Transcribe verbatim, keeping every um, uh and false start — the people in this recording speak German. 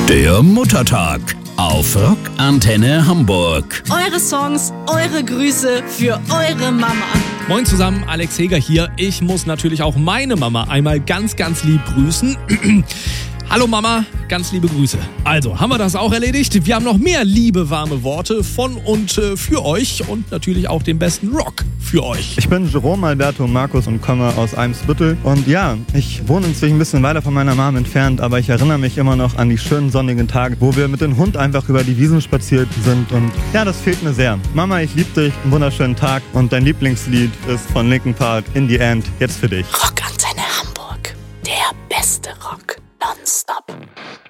Der Muttertag auf Rock Antenne Hamburg. Eure Songs, eure Grüße für eure Mama. Moin zusammen, Alex Heger hier. Ich muss natürlich auch meine Mama einmal ganz, ganz lieb grüßen. Hallo Mama, ganz liebe Grüße. Also, haben wir das auch erledigt? Wir haben noch mehr liebe, warme Worte von und äh, für euch und natürlich auch den besten Rock für euch. Ich bin Jerome Alberto Markus und komme aus Eimsbüttel. Und ja, ich wohne inzwischen ein bisschen weiter von meiner Mom entfernt, aber ich erinnere mich immer noch an die schönen sonnigen Tage, wo wir mit dem Hund einfach über die Wiesen spaziert sind. Und ja, das fehlt mir sehr. Mama, ich liebe dich, einen wunderschönen Tag. Und dein Lieblingslied ist von Linkin Park, In the End, jetzt für dich. Rock Antenne Hamburg, der beste Rock. Non-stop.